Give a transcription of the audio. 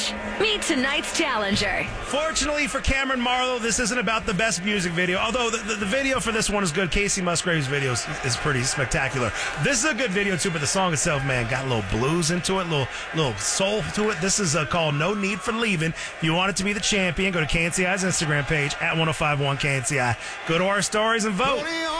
Rich, meet tonight's challenger. Fortunately for Cameron Marlowe, this isn't about the best music video, although the video for this one is good. Casey Musgrave's video is pretty spectacular. This is a good video, too, but the song itself, man, got a little blues into it, little soul to it. This is called No Need for Leaving. If you want it to be the champion, go to KNCI's Instagram page at 1051 KNCI. Go to our stories and vote.